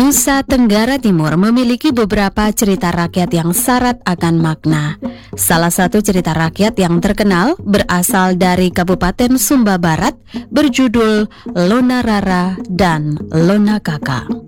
Nusa Tenggara Timur memiliki beberapa cerita rakyat yang syarat akan makna. Salah satu cerita rakyat yang terkenal berasal dari Kabupaten Sumba Barat berjudul Lona Rara dan Lona Kaka.